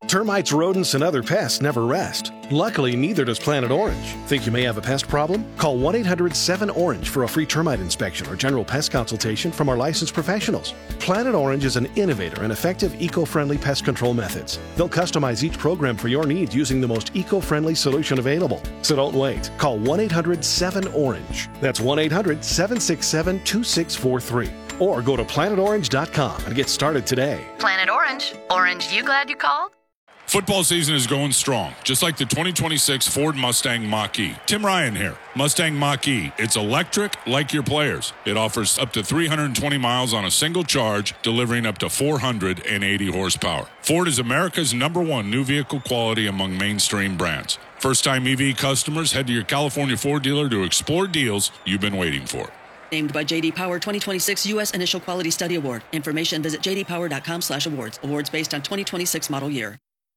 Termites, rodents, and other pests never rest. Luckily, neither does Planet Orange. Think you may have a pest problem? Call 1-800-7-ORANGE for a free termite inspection or general pest consultation from our licensed professionals. Planet Orange is an innovator and effective eco-friendly pest control methods. They'll customize each program for your needs using the most eco-friendly solution available. So don't wait. Call 1-800-7-ORANGE. That's 1-800-767-2643. Or go to planetorange.com and get started today. Planet Orange. Orange, you glad you called? Football season is going strong, just like the 2026 Ford Mustang Mach-E. Tim Ryan here. Mustang Mach-E. It's electric like your players. It offers up to 320 miles on a single charge, delivering up to 480 horsepower. Ford is America's #1 new vehicle quality among mainstream brands. First-time EV customers, head to your California Ford dealer to explore deals you've been waiting for. Named by J.D. Power 2026 U.S. Initial Quality Study Award. Information visit jdpower.com/awards. Awards based on 2026 model year.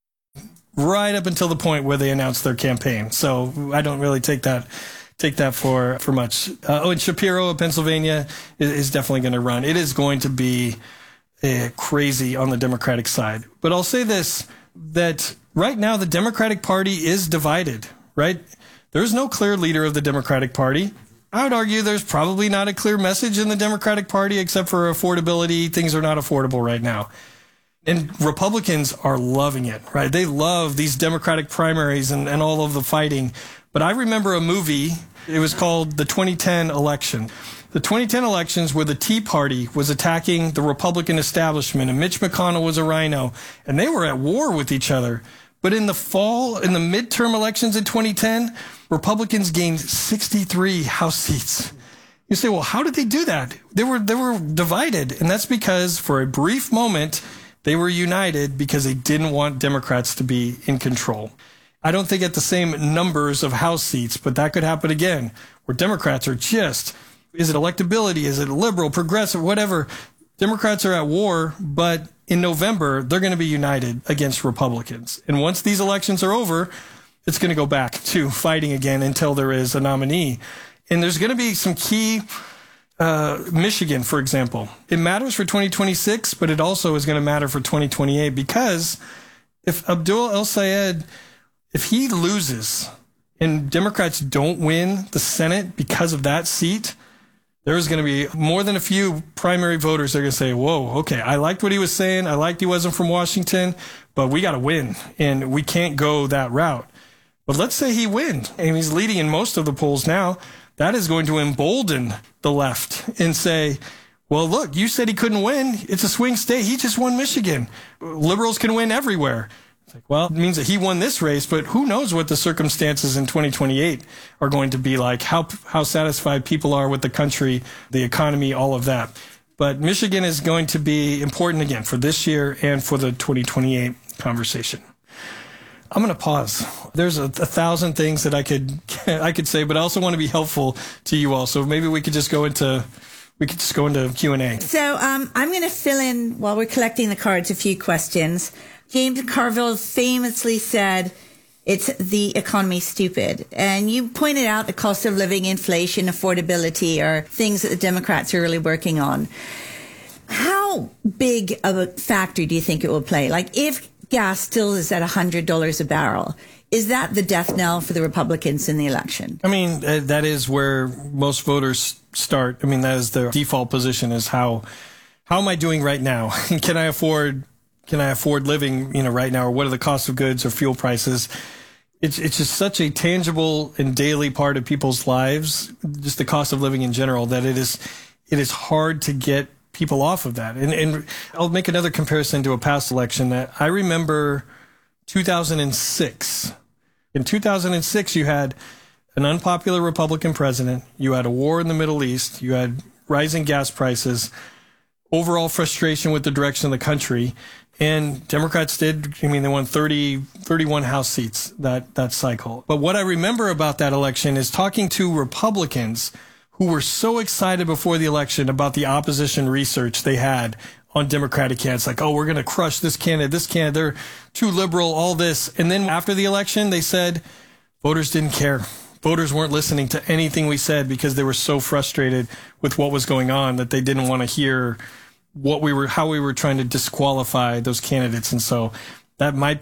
Right up until the point where they announced their campaign. So I don't really take that for much. And Shapiro of Pennsylvania is definitely going to run. It is going to be crazy on the Democratic side. But I'll say this, that right now the Democratic Party is divided, right? There's no clear leader of the Democratic Party. I would argue there's probably not a clear message in the Democratic Party except for affordability. Things are not affordable right now. And Republicans are loving it, right? They love these Democratic primaries and all of the fighting. But I remember a movie, it was called The 2010 Election. The 2010 elections where the Tea Party was attacking the Republican establishment and Mitch McConnell was a rhino and they were at war with each other. But in the fall, in the midterm elections in 2010, Republicans gained 63 House seats. You say, well, how did they do that? They were divided. And that's because for a brief moment, they were united because they didn't want Democrats to be in control. I don't think at the same numbers of House seats, but that could happen again, where Democrats are just, is it electability? Is it liberal, progressive, whatever? Democrats are at war, but in November, they're going to be united against Republicans. And once these elections are over, it's going to go back to fighting again until there is a nominee. And there's going to be some key Michigan, for example. It matters for 2026, but it also is going to matter for 2028 because if Abdul El-Sayed, if he loses and Democrats don't win the Senate because of that seat, there's going to be more than a few primary voters that are going to say, whoa, okay, I liked what he was saying. I liked he wasn't from Washington, but we got to win, and we can't go that route. But let's say he wins, and he's leading in most of the polls now. That is going to embolden the left and say, well, look, you said he couldn't win. It's a swing state. He just won Michigan. Liberals can win everywhere. It's like, well, it means that he won this race, but who knows what the circumstances in 2028 are going to be like, how satisfied people are with the country, the economy, all of that. But Michigan is going to be important again for this year and for the 2028 conversation. I'm going to pause. There's a thousand things that I could say, but I also want to be helpful to you all. So maybe we could just go into Q&A. So I'm going to fill in while we're collecting the cards a few questions. James Carville famously said, "It's the economy, stupid." And you pointed out the cost of living, inflation, affordability are things that the Democrats are really working on. How big of a factor do you think it will play? Like if gas still is at $100 a barrel, is that the death knell for the Republicans in the election? I mean, that is where most voters start. I mean, that is their default position is how am I doing right now? Can I afford living, right now, or what are the cost of goods or fuel prices? It's just such a tangible and daily part of people's lives, just the cost of living in general, that it is hard to get people off of that. And I'll make another comparison to a past election that I remember 2006. In 2006, you had an unpopular Republican president. You had a war in the Middle East. You had rising gas prices, overall frustration with the direction of the country. And Democrats they won 31 House seats that cycle. But what I remember about that election is talking to Republicans who were so excited before the election about the opposition research they had on Democratic candidates. Like, oh, we're going to crush this candidate, they're too liberal, all this. And then after the election, they said voters didn't care. Voters weren't listening to anything we said because they were so frustrated with what was going on that they didn't want to hear how we were trying to disqualify those candidates. And so that might be